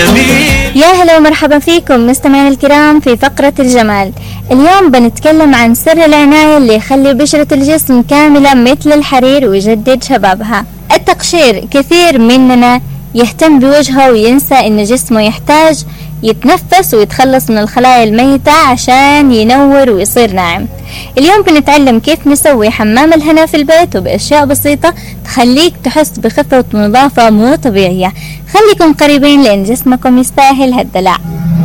جميل. يا هلا ومرحبا فيكم مستمعينا الكرام في فقرة الجمال. اليوم بنتكلم عن سر العناية اللي يخلي بشرة الجسم كاملة مثل الحرير ويجدد شبابها. التقشير. كثير مننا يهتم بوجهه وينسى ان جسمه يحتاج يتنفس ويتخلص من الخلايا الميتة عشان ينور ويصير ناعم. اليوم بنتعلم كيف نسوي حمام الهنا في البيت وبأشياء بسيطة تخليك تحس بخفة ونظافة مو طبيعية. خليكم قريبين لأن جسمكم يستاهل هالدلع.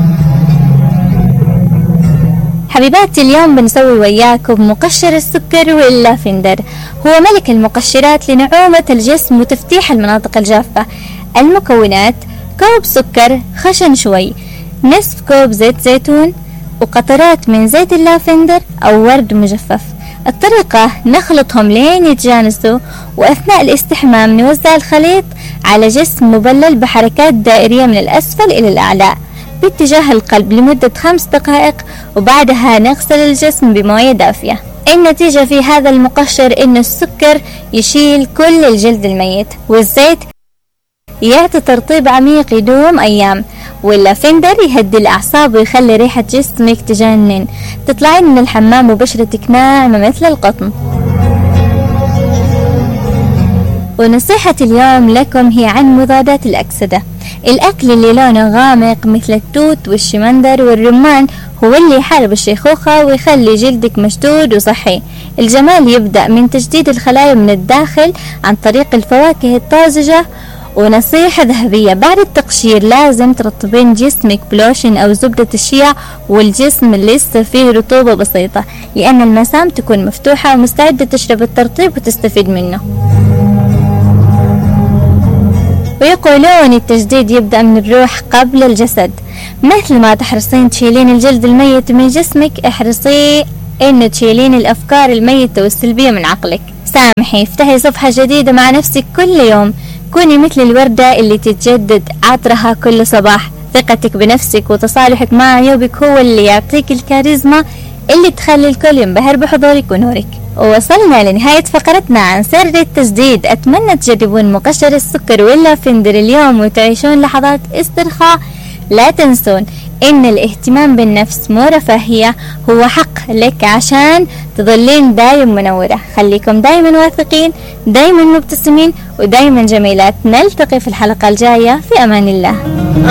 حبيباتي، اليوم بنسوي وياكم مقشر السكر واللافندر. هو ملك المقشرات لنعومة الجسم وتفتيح المناطق الجافة. المكونات: كوب سكر خشن شوي، نصف كوب زيت زيتون، وقطرات من زيت اللافندر أو ورد مجفف. الطريقة: نخلطهم لين يتجانسوا، وأثناء الاستحمام نوزع الخليط على جسم مبلل بحركات دائرية من الأسفل إلى الأعلى باتجاه القلب لمدة 5 دقائق، وبعدها نغسل الجسم بموية دافية. النتيجة في هذا المقشر إن السكر يشيل كل الجلد الميت، والزيت يعطي ترطيب عميق يدوم أيام، واللافندر يهدي الأعصاب ويخلي ريحة جسمك تجنن. تطلعين من الحمام وبشرتك ناعمة مثل القطن. ونصيحة اليوم لكم هي عن مضادات الأكسدة. الأكل اللي لونه غامق مثل التوت والشمندر والرمان هو اللي يحارب الشيخوخة ويخلي جلدك مشدود وصحي. الجمال يبدأ من تجديد الخلايا من الداخل عن طريق الفواكه الطازجة. ونصيحة ذهبية: بعد التقشير لازم ترطبين جسمك بلوشن أو زبدة الشيا والجسم لسه فيه رطوبة بسيطة، لأن المسام تكون مفتوحة ومستعدة تشرب الترطيب وتستفيد منه. ويقولون التجديد يبدأ من الروح قبل الجسد. مثل ما تحرصين تشيلين الجلد الميت من جسمك، احرصي إنه تشيلين الأفكار الميتة والسلبية من عقلك. سامحي، افتحي صفحة جديدة مع نفسك كل يوم. كوني مثل الوردة اللي تتجدد عطرها كل صباح. ثقتك بنفسك وتصالحك مع عيوبك هو اللي يعطيك الكاريزما اللي تخلي الكل ينبهر بحضورك ونورك. ووصلنا لنهاية فقرتنا عن سر التجديد. أتمنى تجربون مقشر السكر واللافندر اليوم وتعيشون لحظات استرخاء. لا تنسون إن الاهتمام بالنفس مو رفاهية، هو حق لك عشان تظلين دايم منورة. خليكم دايما واثقين، دايما مبتسمين، ودايما جميلات. نلتقي في الحلقة الجاية. في أمان الله.